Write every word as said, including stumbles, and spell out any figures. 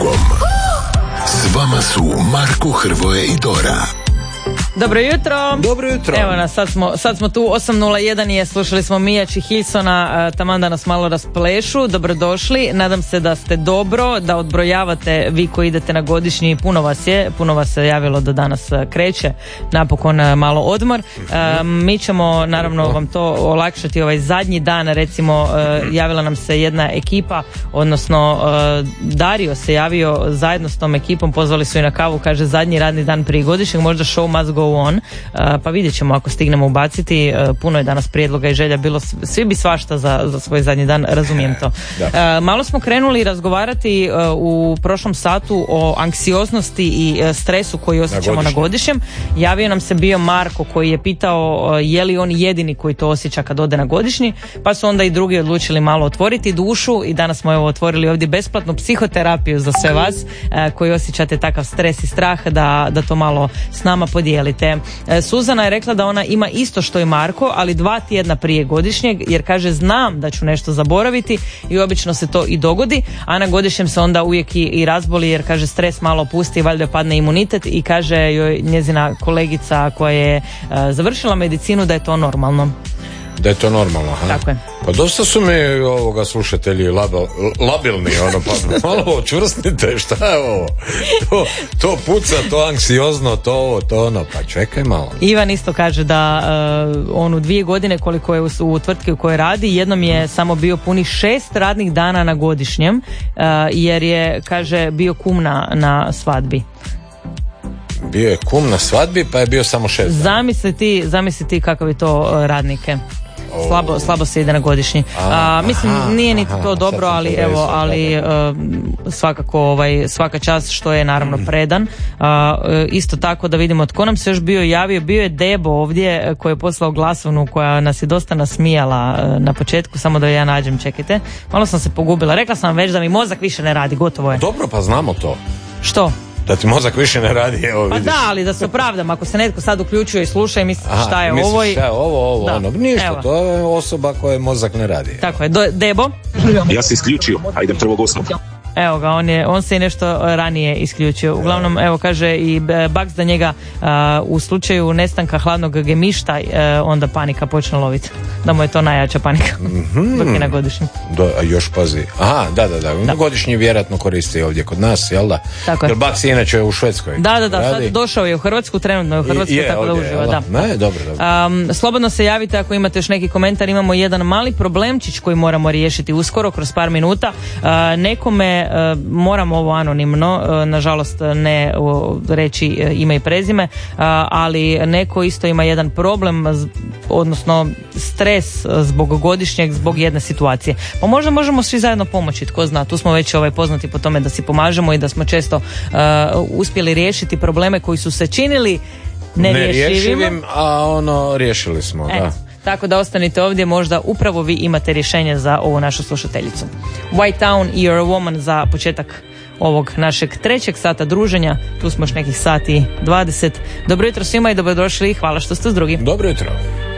drugom. S vama su Marko, Hrvoje i Dora. Dobro jutro. Dobro jutro. Evo nas, sad smo, sad smo tu, osam nula jedan je, slušali smo Mijač i Hilsona, taman da nas malo rasplešu. Dobrodošli, nadam se da ste dobro, da odbrojavate vi koji idete na godišnji, puno vas je, puno vas se javilo da danas kreće, napokon malo odmor. Um, mi ćemo naravno vam to olakšati ovaj zadnji dan, recimo uh, javila nam se jedna ekipa, odnosno uh, Dario se javio zajedno s tom ekipom, pozvali su i na kavu, kaže zadnji radni dan prije godišnjeg, možda show must go on, uh, pa vidjet ćemo ako stignemo ubaciti. Uh, puno je danas prijedloga i želja bilo, svi bi svašta za, za svoj zadnji dan, razumijem to. Uh, malo smo krenuli razgovarati uh, u prošlom satu o anksioznosti i uh, stresu koji osjećamo na, na godišnjem. Javio nam se bio Marko koji je pitao uh, je li on jedini koji to osjeća kad ode na godišnji, pa su onda i drugi odlučili malo otvoriti dušu i danas smo evo otvorili ovdje besplatnu psihoterapiju za sve vas uh, koji osjećate takav stres i strah da, da to malo s nama podijelite. Suzana je rekla da ona ima isto što i Marko, ali dva tjedna prije godišnjeg, jer kaže znam da ću nešto zaboraviti i obično se to i dogodi, a na godišnjem se onda uvijek i, i razboli, jer kaže stres malo pusti, valjda padne imunitet i kaže joj njezina kolegica koja je uh, završila medicinu da je to normalno. Da je to normalno, ha? Tako je. Pa dosta su mi ovoga slušatelji labil, labilni, ono, pa malo očvrsnite, šta je ovo? To, to puca, to anksiozno, to ovo, to ono, pa čekaj malo. Ivan isto kaže da uh, on u dvije godine koliko je u, u tvrtki u kojoj radi, jednom je samo bio puni šest radnih dana na godišnjem, uh, jer je, kaže, bio kum na, na svadbi. Bio je kum na svadbi, pa je bio samo šest dana. Zamisli ti, zamisli ti kakav je to uh, radnike. Slabo, slabo se ide na godišnji. A, mislim, aha, nije niti to aha, dobro, ali to evo, ali uh, svakako ovaj, svaka čast što je naravno predan. Uh, isto tako da vidimo tko nam se još bio javio, bio je Debo ovdje koji je poslao glasovnu koja nas je dosta nasmijala uh, na početku, samo da ja nađem, čekajte. Malo sam se pogubila, rekla sam već da mi mozak više ne radi, gotovo je. Dobro, pa znamo to. Što? Da ti mozak više ne radi, evo vidiš. Pa da, ali da se opravdam, ako se netko sad uključuje i sluša i misli šta je misliš, ovo. Šta je ovo, ovo, da. ono, ništa, evo. To je osoba koja mozak ne radi. Tako je, Do, Debo? Ja se isključio, a idem prvog osmog. Evo ga, on, je, on se i nešto ranije isključio. Uglavnom, evo kaže i Bugs da njega uh, u slučaju nestanka hladnog gemišta uh, onda panika počne loviti. Da mu je to najjača panika. Mm-hmm. Dok je na godišnjem. Do, a još pazi. Aha, da, da, da. da. Godišnji vjerojatno koristi ovdje kod nas, jel da? Tako je. Jer Bugs je inače u Švedskoj. Da, da, da. Sad došao je u Hrvatsku, trenutno je u Hrvatskoj, je, tako ovdje, da uživa. Da. Ne, dobro, dobro. Um, slobodno se javite ako imate još neki komentar. Imamo jedan mali problemčić koji moramo riješiti uskoro, kroz par minuta. Uh, nekome uh, moram ovo anonimno, nažalost ne reći ime i prezime, ali neko isto ima jedan problem, odnosno stres zbog godišnjeg, zbog jedne situacije. Pa možda možemo svi zajedno pomoći, tko zna, tu smo već ovaj, poznati po tome da si pomažemo i da smo često uh, uspjeli riješiti probleme koji su se činili nerješivim, nerješivim, a ono riješili smo, Et. da. Tako da ostanite ovdje, možda upravo vi imate rješenje za ovu našu slušateljicu. White Town i You're a Woman za početak ovog našeg trećeg sata druženja. Tu smo još nekih sati dvadeset. Dobro jutro svima i dobrodošli i hvala što ste s drugim. Dobro jutro.